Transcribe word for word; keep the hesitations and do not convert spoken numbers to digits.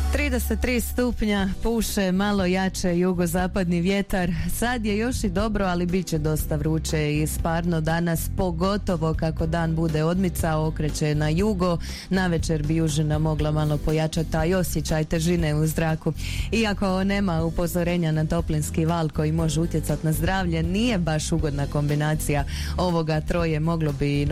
trideset tri stupnja, puše malo jače jugozapadni vjetar. Sad je još i dobro, ali bit će dosta vruće i sparno danas, pogotovo kako dan bude odmicao, okreće na jugo. Navečer bi južina mogla malo pojačati taj osjećaj težine u zraku. Iako nema upozorenja na toplinski val koji može utjecati na zdravlje, nije baš ugodna kombinacija ovoga troje, moglo bi